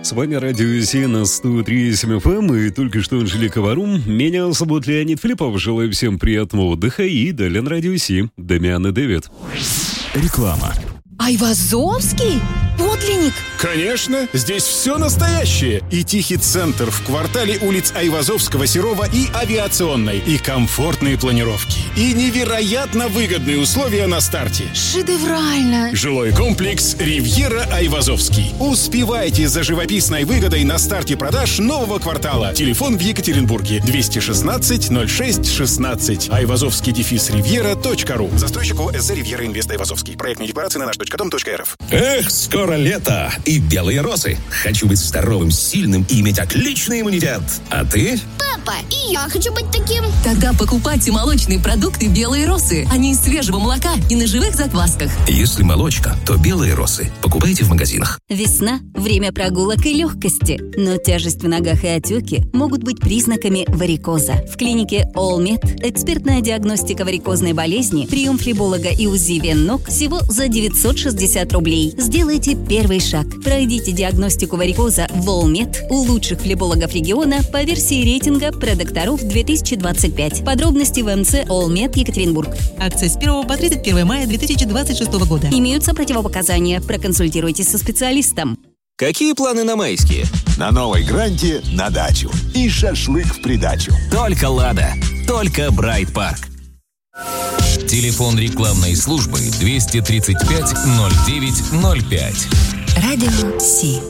С вами Радио Си на 103.7 FM, и только что Анжелика Варум. Меня зовут Леонид Филиппов. Желаю всем приятного отдыха, и далее на Радио Си Дамиан и Дэвид. Реклама. Айвазовский? Подлинник? Конечно, здесь все настоящее. И тихий центр в квартале улиц Айвазовского, Серова и Авиационной. И комфортные планировки. И невероятно выгодные условия на старте. Шедеврально! Жилой комплекс «Ривьера Айвазовский». Успевайте за живописной выгодой на старте продаж нового квартала. Телефон в Екатеринбурге 216-06-16. Айвазовский-ривьера.ру. Застройщик ОСЗ «Ривьера Инвест Айвазовский». Проектные декларации на наш.дом.рф. Эх, скоро лето и белые розы. Хочу быть здоровым, сильным и иметь отличный иммунитет. А ты? Папа, и я хочу быть таким. Тогда покупайте молочные продукты «Белые росы». Они из свежего молока и на живых заквасках. Если молочка, то «Белые росы». Покупайте в магазинах. Весна – время прогулок и легкости. Но тяжесть в ногах и отеки могут быть признаками варикоза. В клинике All-Med экспертная диагностика варикозной болезни, прием флеболога и УЗИ вен ног всего за 960 рублей. Сделайте первый шаг. Пройдите диагностику варикоза в All-Med у лучших флебологов региона по версии рейтинга продокторов 2025. Подробности в МЦ All-Med Екатеринбург. Акция с 1 по 31 мая 2026 года. Имеются противопоказания. Проконсультируйтесь со специалистом. Какие планы на майские? На новой Гранте на дачу. И шашлык в придачу. Только «Лада». Только «Брайт Парк». Телефон рекламной службы 235 09 05. Радио Си.